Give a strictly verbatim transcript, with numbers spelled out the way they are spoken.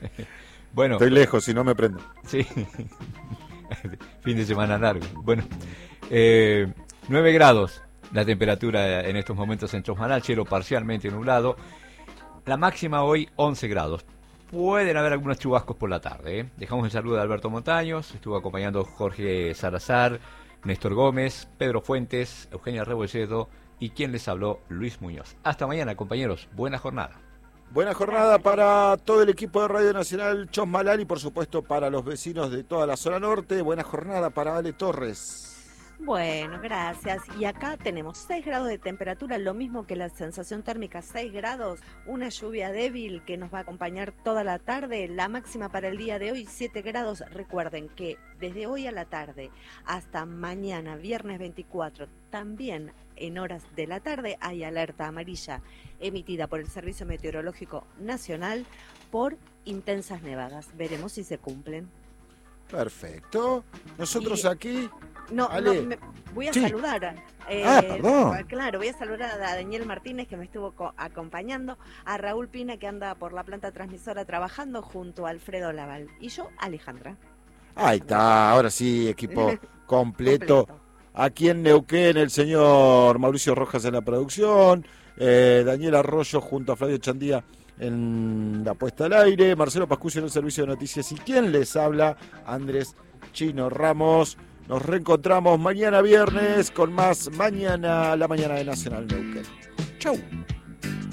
Bueno. Estoy lejos, si no me prendo. Sí. Fin de semana largo. Bueno, eh, nueve grados la temperatura en estos momentos en Chosmalal, cielo parcialmente nublado. La máxima hoy once grados. Pueden haber algunos chubascos por la tarde, ¿eh? Dejamos el saludo de Alberto Montaños, estuvo acompañando Jorge Salazar, Néstor Gómez, Pedro Fuentes, Eugenia Rebolledo y quien les habló, Luis Muñoz. Hasta mañana, compañeros. Buena jornada. Buena jornada para todo el equipo de Radio Nacional Chosmalal y por supuesto para los vecinos de toda la zona norte. Buena jornada para Ale Torres. Bueno, gracias. Y acá tenemos seis grados de temperatura, lo mismo que la sensación térmica, seis grados, una lluvia débil que nos va a acompañar toda la tarde, la máxima para el día de hoy, siete grados. Recuerden que desde hoy a la tarde hasta mañana, viernes veinticuatro, también en horas de la tarde hay alerta amarilla emitida por el Servicio Meteorológico Nacional por intensas nevadas. Veremos si se cumplen. Perfecto. Nosotros Y... aquí... No, no me, voy a sí. saludar. Eh, ah, perdón. Claro, voy a saludar a Daniel Martínez, que me estuvo acompañando, a Raúl Pina, que anda por la planta transmisora trabajando, junto a Alfredo Laval. Y yo, Alejandra. Ahí está, ahora sí, equipo completo. completo. Aquí en Neuquén, el señor Mauricio Rojas en la producción, eh, Daniel Arroyo junto a Flavio Chandía en la puesta al aire, Marcelo Pascucci en el servicio de noticias y quien les habla, Andrés Chino Ramos. Nos reencontramos mañana viernes con más Mañana, la mañana de Nacional Neuquén. Chau.